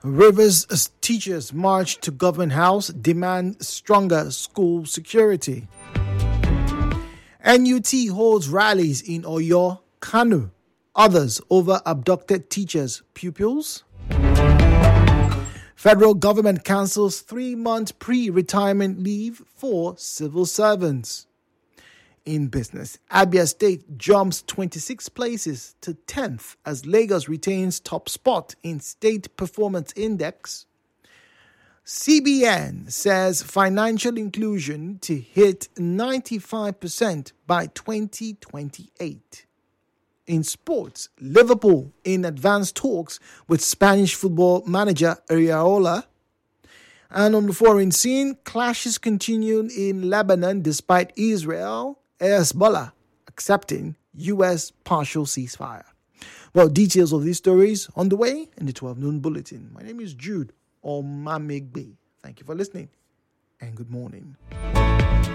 Rivers teachers march to Government House, demand stronger school security. NUT holds rallies in Oyo, Kano, others over abducted teachers' pupils. Federal government cancels 3-month pre-retirement leave for civil servants. In business, Abia State jumps 26 places to 10th as Lagos retains top spot in State Performance Index. CBN says financial inclusion to hit 95% by 2028. In sports, Liverpool in advanced talks with Spanish football manager Iraola. And on the foreign scene, clashes continued in Lebanon despite Israel Hezbollah accepting U.S. partial ceasefire. Well, details of these stories on the way in the 12 noon bulletin. My name is Jude Omamegbe. Thank you for listening and good morning.